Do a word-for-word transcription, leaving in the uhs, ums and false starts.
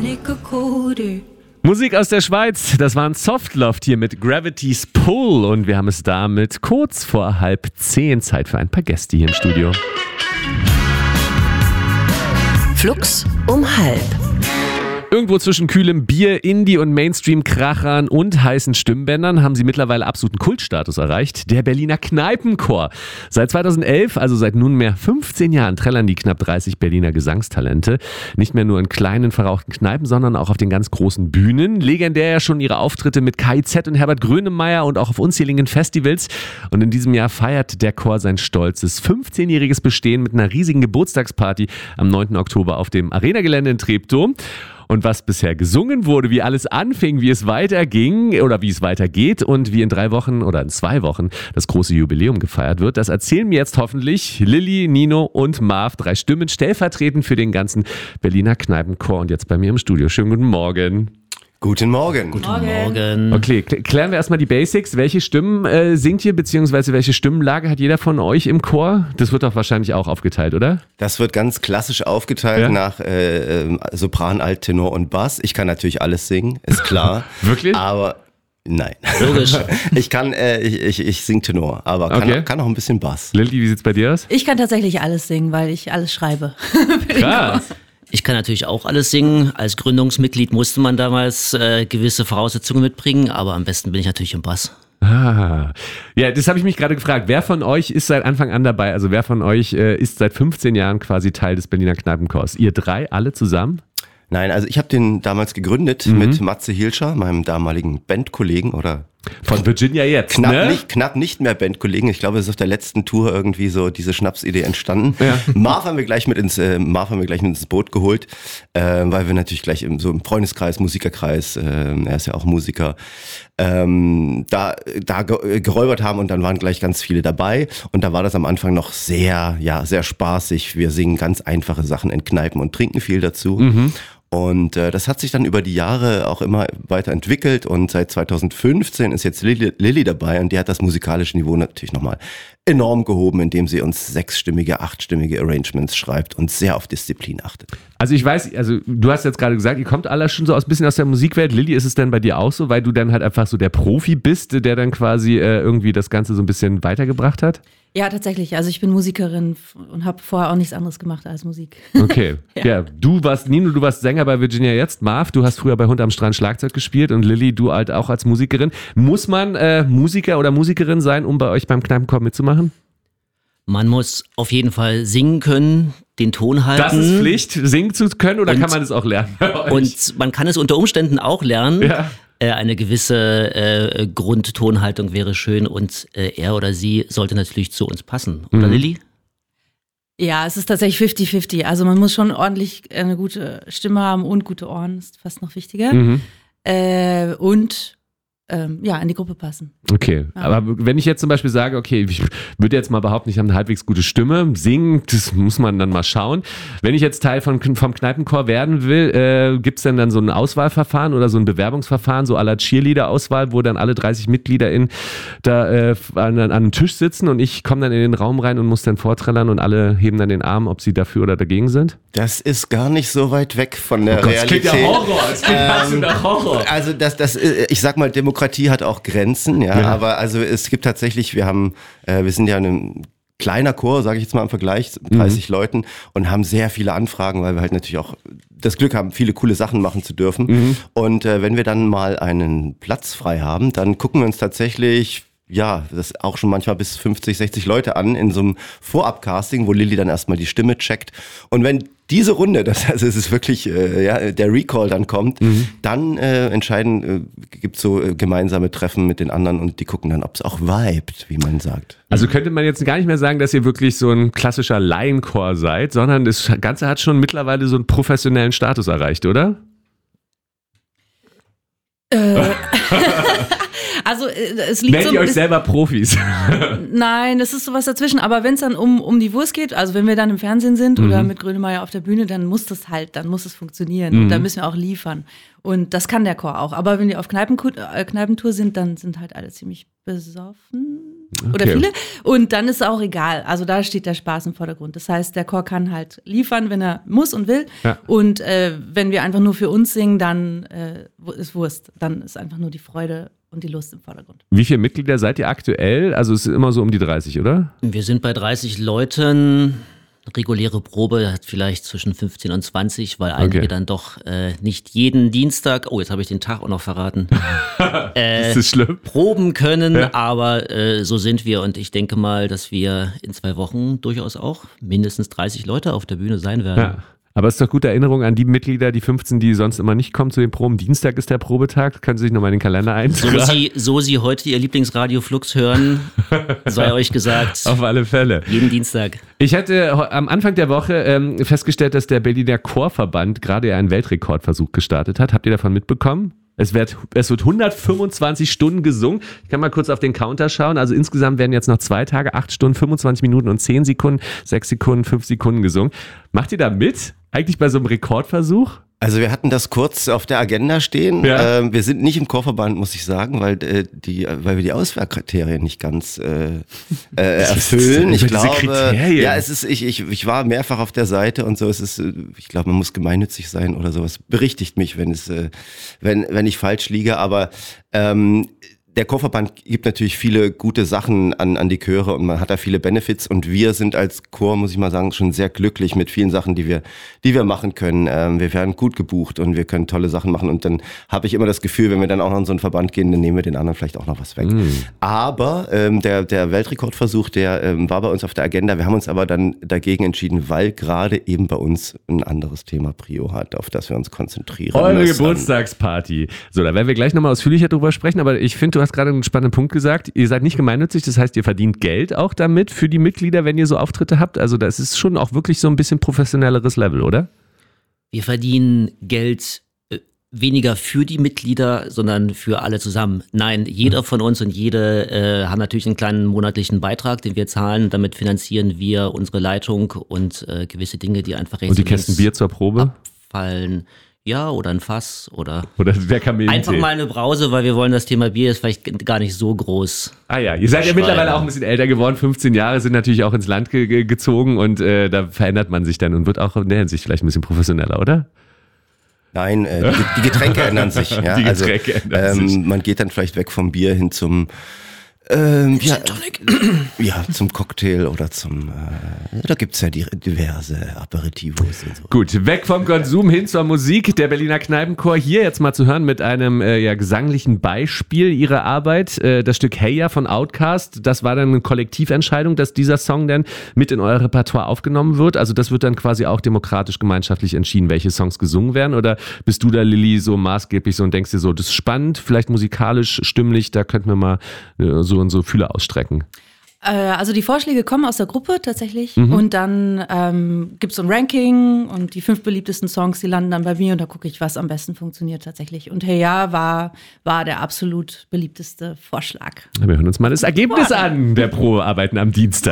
Musik aus der Schweiz, das waren Softloft hier mit Gravity's Pull und wir haben es damit kurz vor halb zehn. Zeit für ein paar Gäste hier im Studio. Flux um halb. Irgendwo zwischen kühlem Bier, Indie- und Mainstream-Krachern und heißen Stimmbändern haben sie mittlerweile absoluten Kultstatus erreicht. Der Berliner Kneipenchor. Seit zweitausendelf, also seit nunmehr fünfzehn Jahren, trällern die knapp dreißig Berliner Gesangstalente. Nicht mehr nur in kleinen, verrauchten Kneipen, sondern auch auf den ganz großen Bühnen. Legendär ja schon ihre Auftritte mit K I Z und Herbert Grönemeyer und auch auf unzähligen Festivals. Und in diesem Jahr feiert der Chor sein stolzes fünfzehnjähriges Bestehen mit einer riesigen Geburtstagsparty am neunten Oktober auf dem Arenagelände in Treptow. Und was bisher gesungen wurde, wie alles anfing, wie es weiterging oder wie es weitergeht und wie in drei Wochen oder in zwei Wochen das große Jubiläum gefeiert wird, das erzählen mir jetzt hoffentlich Lilly, Nino und Marv, drei Stimmen stellvertretend für den ganzen Berliner Kneipenchor und jetzt bei mir im Studio. Schönen guten Morgen. Guten Morgen. Guten Morgen. Okay, klären wir erstmal die Basics. Welche Stimmen äh, singt ihr, beziehungsweise welche Stimmenlage hat jeder von euch im Chor? Das wird doch wahrscheinlich auch aufgeteilt, oder? Das wird ganz klassisch aufgeteilt ja. nach äh, Sopran, Alt, Tenor und Bass. Ich kann natürlich alles singen, ist klar. Wirklich? Aber nein. Logisch. Ich kann, äh, ich, ich, ich sing Tenor, aber kann, okay. kann auch ein bisschen Bass. Lilly, wie sieht's bei dir aus? Ich kann tatsächlich alles singen, weil ich alles schreibe. Krass. Ich kann natürlich auch alles singen. Als Gründungsmitglied musste man damals äh, gewisse Voraussetzungen mitbringen, aber am besten bin ich natürlich im Bass. Ah, ja, das habe ich mich gerade gefragt. Wer von euch ist seit Anfang an dabei? Also wer von euch äh, ist seit fünfzehn Jahren quasi Teil des Berliner Kneipenchors? Ihr drei, alle zusammen? Nein, also ich habe den damals gegründet mhm. mit Matze Hilscher, meinem damaligen Bandkollegen oder von Virginia jetzt, knapp ne? nicht, knapp nicht mehr Bandkollegen. Ich glaube, es ist auf der letzten Tour irgendwie so diese Schnapsidee entstanden. Ja. Marv haben wir gleich mit ins, äh, Marv haben wir gleich mit ins Boot geholt, äh, weil wir natürlich gleich im, so im Freundeskreis, Musikerkreis, äh, er ist ja auch Musiker, ähm, da, da geräubert haben und dann waren gleich ganz viele dabei und da war das am Anfang noch sehr, ja, sehr spaßig. Wir singen ganz einfache Sachen in Kneipen und trinken viel dazu. Mhm. Und äh, das hat sich dann über die Jahre auch immer weiterentwickelt und seit zweitausendfünfzehn ist jetzt Lilly, Lilly dabei und die hat das musikalische Niveau natürlich nochmal enorm gehoben, indem sie uns sechsstimmige, achtstimmige Arrangements schreibt und sehr auf Disziplin achtet. Also ich weiß, also du hast jetzt gerade gesagt, ihr kommt alle schon so aus, ein bisschen aus der Musikwelt. Lilly, ist es denn bei dir auch so, weil du dann halt einfach so der Profi bist, der dann quasi äh, irgendwie das Ganze so ein bisschen weitergebracht hat? Ja, tatsächlich. Also ich bin Musikerin und habe vorher auch nichts anderes gemacht als Musik. Okay. ja. ja, du warst, Nino, du warst Sänger bei Virginia jetzt. Marv, du hast früher bei Hund am Strand Schlagzeug gespielt und Lilly, du halt auch als Musikerin. Muss man äh, Musiker oder Musikerin sein, um bei euch beim Kneipenchor mitzumachen? Man muss auf jeden Fall singen können, den Ton halten. Das ist Pflicht, singen zu können oder und, kann man das auch lernen? Und man kann es unter Umständen auch lernen. Ja. Äh, eine gewisse äh, Grundtonhaltung wäre schön und äh, er oder sie sollte natürlich zu uns passen. Oder mhm. Lilly? Ja, es ist tatsächlich fifty fifty. Also man muss schon ordentlich eine gute Stimme haben und gute Ohren, ist fast noch wichtiger. Mhm. Äh, und Ähm, ja, in die Gruppe passen. Okay, ja. Aber wenn ich jetzt zum Beispiel sage, okay, ich würde jetzt mal behaupten, ich habe eine halbwegs gute Stimme, singen, das muss man dann mal schauen. Wenn ich jetzt Teil von, vom Kneipenchor werden will, äh, gibt es denn dann so ein Auswahlverfahren oder so ein Bewerbungsverfahren, so à la Cheerleader-Auswahl, wo dann alle dreißig MitgliederInnen da äh, an, an einem Tisch sitzen und ich komme dann in den Raum rein und muss dann vorträllern und alle heben dann den Arm, ob sie dafür oder dagegen sind? Das ist gar nicht so weit weg von der oh Gott, Realität. Das klingt ja Horror, das klingt ähm, absoluter Horror. Also das, das, ich sag mal, Demokratie Demokratie hat auch Grenzen, ja, ja. aber also es gibt tatsächlich, wir haben, äh, wir sind ja ein kleiner Chor, sage ich jetzt mal im Vergleich, dreißig mhm. Leuten und haben sehr viele Anfragen, weil wir halt natürlich auch das Glück haben, viele coole Sachen machen zu dürfen. Mhm. Und äh, wenn wir dann mal einen Platz frei haben, dann gucken wir uns tatsächlich ja, das auch schon manchmal bis fünfzig, sechzig Leute an in so einem Vorab-Casting, wo Lilly dann erstmal die Stimme checkt. Und wenn diese Runde, das also es ist wirklich äh, ja, der Recall dann kommt, mhm. dann äh, entscheiden, äh, gibt's so äh, gemeinsame Treffen mit den anderen und die gucken dann, ob es auch vibet, wie man sagt. Also könnte man jetzt gar nicht mehr sagen, dass ihr wirklich so ein klassischer Laienchor seid, sondern das Ganze hat schon mittlerweile so einen professionellen Status erreicht, oder? Äh. Also es liegt Nennt so ihr ein euch bisschen, selber Profis? nein, es ist sowas dazwischen. Aber wenn es dann um, um die Wurst geht, also wenn wir dann im Fernsehen sind mhm. oder mit Grönemeyer auf der Bühne, dann muss das halt, dann muss es funktionieren. Mhm. Und dann müssen wir auch liefern. Und das kann der Chor auch. Aber wenn die auf Kneipenku- äh, Kneipentour sind, dann sind halt alle ziemlich besoffen. Okay. Oder viele. Und dann ist es auch egal. Also da steht der Spaß im Vordergrund. Das heißt, der Chor kann halt liefern, wenn er muss und will. Ja. Und äh, wenn wir einfach nur für uns singen, dann äh, ist Wurst. Dann ist einfach nur die Freude und die Lust im Vordergrund. Wie viele Mitglieder seid ihr aktuell? Also es ist immer so um die dreißig, oder? Wir sind bei dreißig Leuten. Reguläre Probe hat vielleicht zwischen fünfzehn und zwanzig, weil einige okay. dann doch äh, nicht jeden Dienstag, oh, jetzt habe ich den Tag auch noch verraten, äh, ist das schlimm? proben können, ja. aber äh, so sind wir und ich denke mal, dass wir in zwei Wochen durchaus auch mindestens dreißig Leute auf der Bühne sein werden. Ja. Aber es ist doch gute Erinnerung an die Mitglieder, die fünfzehn, die sonst immer nicht kommen zu den Proben. Dienstag ist der Probetag, können Sie sich nochmal in den Kalender eintragen. So Sie, so Sie heute Ihr Lieblingsradio Flux hören, sei euch gesagt. Auf alle Fälle. Jeden Dienstag. Ich hatte am Anfang der Woche ähm, festgestellt, dass der Berliner Chorverband gerade einen Weltrekordversuch gestartet hat. Habt ihr davon mitbekommen? Es wird, es wird hundertfünfundzwanzig Stunden gesungen. Ich kann mal kurz auf den Counter schauen. Also insgesamt werden jetzt noch zwei Tage, acht Stunden, fünfundzwanzig Minuten und zehn Sekunden, sechs Sekunden, fünf Sekunden gesungen. Macht ihr da mit? Eigentlich bei so einem Rekordversuch? Also wir hatten das kurz auf der Agenda stehen. Ja. Ähm, wir sind nicht im Chorverband, muss ich sagen, weil äh, die, weil wir die Auswahlkriterien nicht ganz äh, äh, erfüllen. Ich glaube, Kriterien. ja, es ist ich, ich ich war mehrfach auf der Seite und so. Es ist, ich glaube, man muss gemeinnützig sein oder sowas. Berichtigt mich, wenn es, äh, wenn wenn ich falsch liege. Aber ähm, der Chorverband gibt natürlich viele gute Sachen an, an die Chöre und man hat da viele Benefits und wir sind als Chor, muss ich mal sagen, schon sehr glücklich mit vielen Sachen, die wir, die wir machen können. Ähm, wir werden gut gebucht und wir können tolle Sachen machen und dann habe ich immer das Gefühl, wenn wir dann auch noch in so einen Verband gehen, dann nehmen wir den anderen vielleicht auch noch was weg. Mm. Aber ähm, der, der Weltrekordversuch, der ähm, war bei uns auf der Agenda. Wir haben uns aber dann dagegen entschieden, weil gerade eben bei uns ein anderes Thema Prio hat, auf das wir uns konzentrieren Eure müssen. Geburtstagsparty. So, da werden wir gleich nochmal ausführlicher drüber sprechen, aber ich finde, du hast gerade einen spannenden Punkt gesagt. Ihr seid nicht gemeinnützig, das heißt, ihr verdient Geld auch damit für die Mitglieder, wenn ihr so Auftritte habt. Also das ist schon auch wirklich so ein bisschen professionelleres Level, oder? Wir verdienen Geld äh, weniger für die Mitglieder, sondern für alle zusammen. Nein, jeder von uns und jede äh, haben natürlich einen kleinen monatlichen Beitrag, den wir zahlen. Damit finanzieren wir unsere Leitung und äh, gewisse Dinge, die einfach rechts und die Kästen Bier zur Probe abfallen. Ja, oder ein Fass oder, oder der Kamillentee. Einfach mal eine Brause, weil wir wollen, das Thema Bier ist vielleicht gar nicht so groß. Ah ja, ihr seid ja mittlerweile auch ein bisschen älter geworden, fünfzehn Jahre sind natürlich auch ins Land ge- gezogen und äh, da verändert man sich dann und wird auch in der Hinsicht vielleicht ein bisschen professioneller, oder? Nein, äh, die, die Getränke ändern sich. Ja? Die Getränke also, ändern ähm, sich. Man geht dann vielleicht weg vom Bier hin zum Ähm, ja, ja, zum Cocktail oder zum, äh, da gibt's ja die, diverse Aperitivos und so. Gut, weg vom Konsum hin zur Musik. Der Berliner Kneipenchor hier jetzt mal zu hören mit einem äh, ja, gesanglichen Beispiel ihrer Arbeit. Äh, das Stück Hey Ya von Outkast, das war dann eine Kollektiventscheidung, dass dieser Song dann mit in euer Repertoire aufgenommen wird. Also das wird dann quasi auch demokratisch gemeinschaftlich entschieden, welche Songs gesungen werden. Oder bist du da, Lilly, so maßgeblich so und denkst dir so, das ist spannend, vielleicht musikalisch, stimmlich, da könnten wir mal äh, so und so Fühler ausstrecken? Also die Vorschläge kommen aus der Gruppe tatsächlich Mhm. und dann ähm, gibt es so ein Ranking und die fünf beliebtesten Songs, die landen dann bei mir und da gucke ich, was am besten funktioniert tatsächlich. Und Hey Ya war, war der absolut beliebteste Vorschlag. Wir hören uns mal das Ergebnis an der Probearbeiten am Dienstag.